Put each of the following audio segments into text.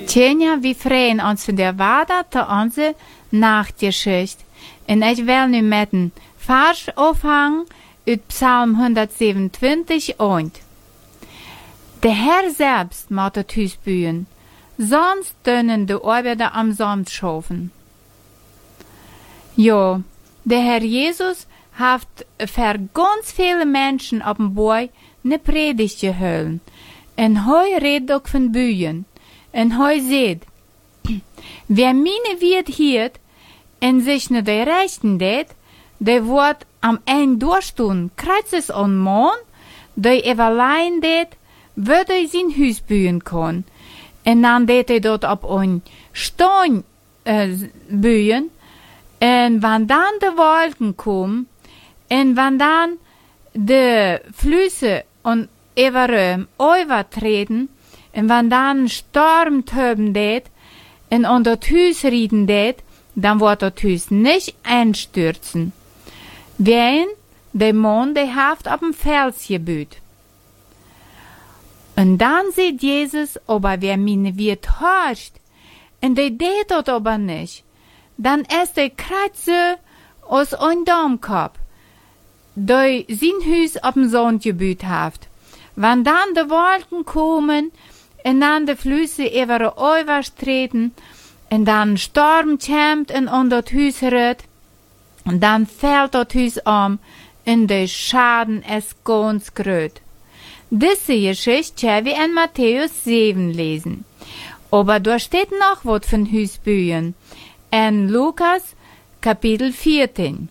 Tjenja, vi freuen ons van der Wader te onze Nachtgeschicht. En ik wil nu met een vers ophangen uit Psalm 127 und. De Herr selbst moet het huis bouwen, sonst können de Arbeiter am Sand schaffen. Ja, der Herr Jesus hat für ganz viele Menschen auf dem Boy ne Predigt gehalten. En hij redt ook van buien. En hij zegt, wer meine wird hiert en sich ne de rechten deed, de wordt am ein doorstoen kreuzes on maan, de everlein deed, wird hij zijn huis buien kon. En dan deed hij dat op een steen buien. En wanneer dan de wolken komen, en wanneer dan de Flüsse und everum overtreden, en wanneer dan een storm töben deed, en on dat huis rieden deed, dan wordt dat huis niet einstürzen. Wien de Mond de haft op een Fels gebuut. En dan zegt Jezus, aber wer meine wird horcht, en de deed dat aber nicht, dan is de kratze aus een Domkop, die zijn huis op een Sand gebuut haft. Wann dan de Wolken komen, en dan de Flüsse over overstreten, en dan storm kämmt en on dat huis red, en dan fällt dat huis om, en de Schaden is ganz groot. Diese Geschichte haben wir in Matthäus 7 lesen. Aber da steht noch was von Huisbühen. In Lukas Kapitel 14.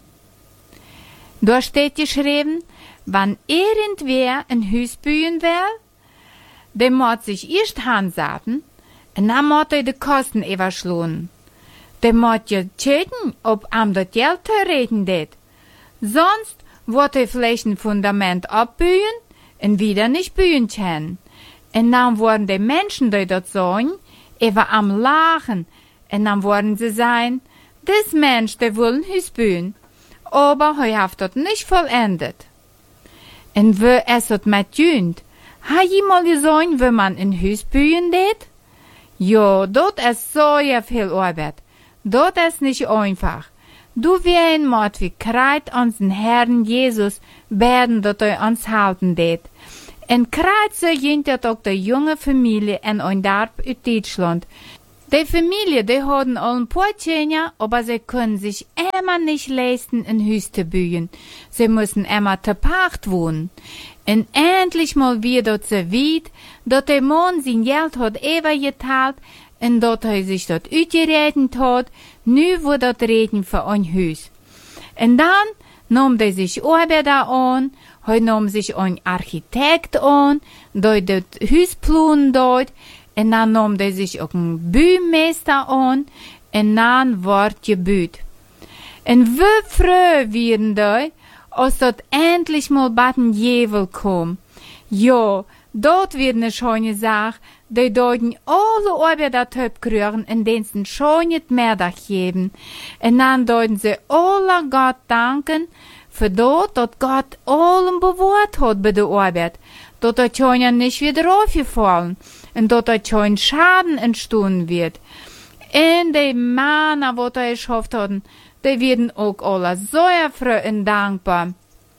Da steht geschrieben, wann irgendwer ein Huisbühen will, der muss sich erst handsaten, und dann muss er die Kosten überschlagen. Der muss ja checken, ob am das Geld reden det. Sonst wird er vielleicht ein Fundament abbühen, en wieder nicht bühen können. En dan worden de Menschen die dat sagen, even am lachen. En dan worden sie sein, des Mensch, der will ein Huis bühen. Aber hij heeft dat nicht vollendet. En wo es dat met jünt, ha jemals gesagt, wo man ein Huis bühen deed? Ja, dort ist so ja viel Arbeit. Dort ist nicht einfach. Du wirst mit wie kreit unseren Herrn Jesus werden, dat uns halten deed. En kreit so jint dat ook de junge Familie en ein Dorf uit Deutschland. Die Familie, die haben all ein paar Tjenja, aber sie können sich immer nicht leisten, ein Haus zu bauen. Sie müssen immer zu Pacht wohnen. En endlich mal wird dort so weit, dat der Mann sein Geld hat übergeteilt, en dat hij sich dort uitgeredend hat, nu wird dat reden für ein Haus. En dan nahm hij sich Arbeiter an, hij nahm sich ein Architekt an, der das Haus planen dort, en dan nahm hij sich auch ein Bühmeister an, en dan wordt gebuut. En wie froh werden die, als dat endlich mal baden Jevel kom. Ja, dort wird eine schöne Sache, die deuten alle Arbeiter töpkrühren, in denen sie schon nicht mehr geben. Und dann deuten sie alle Gott danken, für dort, dass Gott allen bewahrt hat bei der Arbeit. Dort hat schon ja nicht wieder aufgefallen. Und dort hat schon Schaden entstanden wird. Und die Männer, die er geschafft haben, die werden auch alle sehr froh und dankbar.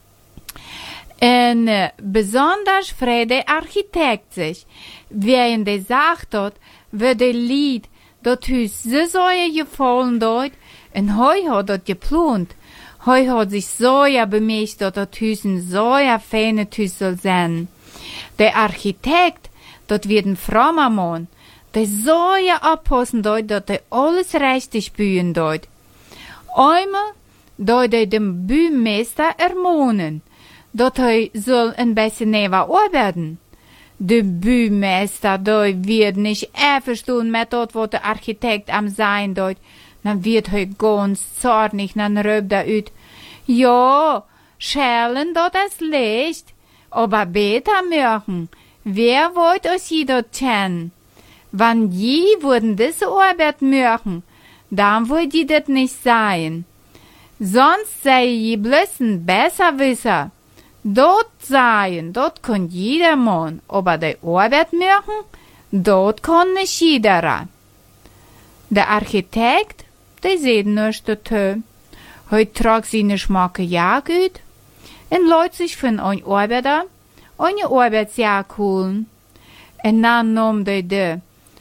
Und besonders freut der Architekt sich, während er sagt hat, wird der Lied, das Haus so sehr gefallen dort, und er hat das geplant. Er hat sich sehr bemächtigt, dass das Haus ein sehr feines Haus soll sein. Der Architekt, das wird ein frommer Mann, der sehr abpassen dort, dass er alles richtig bauen dort. Einmal, da er dem Bühmeister ermahnen, dass er soll ein bisschen näher arbeiten. Der Bühmeister, der wird nicht einverstanden mit dort, wo der Architekt am sein dort. Dann wird er ganz zornig, dann röbt er ut. Ja, schälen dort das Licht, aber besser machen. Wer wollt euch je dort kennen? Wann je würden diese Arbeit machen, dann wollt ihr das nicht sein. Sonst sei je bloß ein Besserwisser. Dort sein, dort kann jedermann, aber die Arbeit machen, dort kann nicht jeder. Der Architekt, der sieht nichts dazu. Heute tragt sie eine schmacke Jagd uit und lässt sich von einem Arbeiter eine Arbeitsjagd holen. Und dann nimmt er die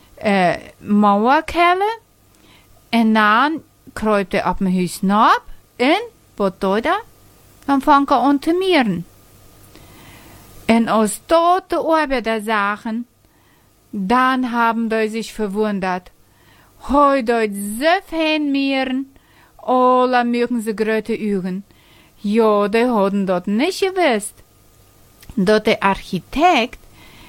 Mauerkelle und dann kruipt er op mijn huis nach und wat doet er? Dan fängt er an zu mieren. Und als dort die Arbeiter sagen, dann haben die sich verwundert. Heute so viel mieren, alle mögen sie große Augen. Ja, die hatten das nicht gewusst. Dass der Architekt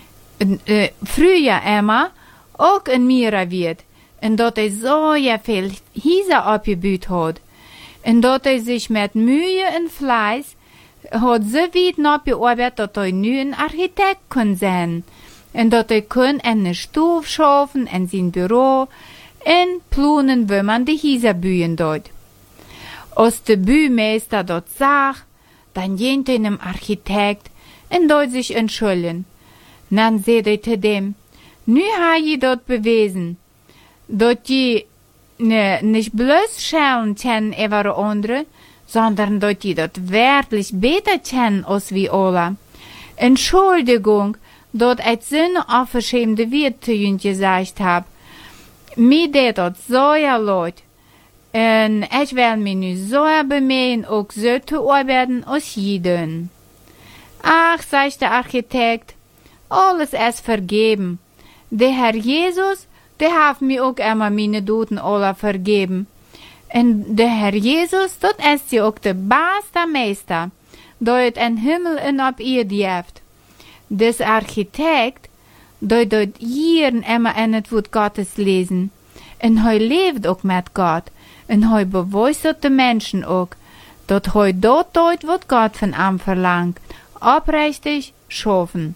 früher immer auch ein Mierer wird. Und dass er so viel Häuser abgebaut hat. Und dass er sich mit Mühe und Fleiß hat so weit nachgearbeitet, dass er nu ein Architekt kann sein. Und dass er kann eine Stufe schaffen in sein Büro und planen, wie man die Häuser bauen dort. Als der Baumeister dort sagt, dann geht er dem Architekt und dort sich entschuldigen. Dann sagt er zu dem, nu habe ich dort bewiesen, dass die nicht bloß Schellen kennen über andere, sondern dass die dort wirklich besser kennen als wir alle. Entschuldigung, dass ich so eine unverschämte Wort zu ihnen gesagt habe. Mir deed dat so leid. En ich will mich nu so bemühen, auch so zu arbeiten als jeden. Ach, sagt der Architekt, alles ist vergeben. Der Herr Jesus, der hat mir auch immer meine Doten alle vergeben. Und der Herr Jesus, das ist ja auch der beste Meister, der in Himmel und auf Erde heeft. Das Architekt, der dort hier immer in het Wort Gottes lesen. Und hij leeft ook met Gott. Und hij bewusst de Menschen ook, dat hij dort doet wat Gott von ihm verlangt. Oprechtig schaffen.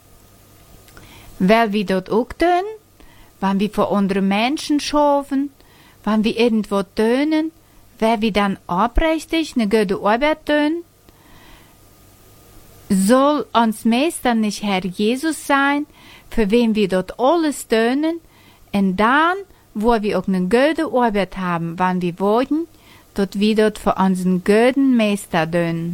Weil wir dort auch tun, wenn wir für andere Menschen schaffen, wenn wir irgendwo tun, weil wir dann oprechtig eine gute Arbeit tun, soll uns Meister nicht Herr Jesus sein, für wen wir dort alles tun, und dann, wo wir auch eine gute Arbeit haben, wenn wir wollen, dort wir dort für unseren guten Meister tun.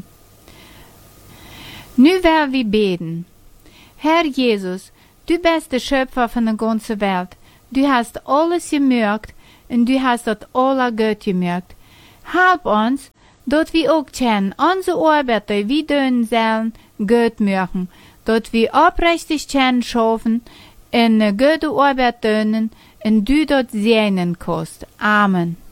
Nu werden wir beten. Herr Jesus, du bist der Schöpfer von der ganzen Welt. Du hast alles gemacht und du hast das alle gut gemacht. Help uns, dass wir auch kennen, unsere Arbeit, die wir tun sollen, gut machen, dass wir aufrichtig schaffen, eine gute Arbeit tun und du dort sehen kannst. Amen.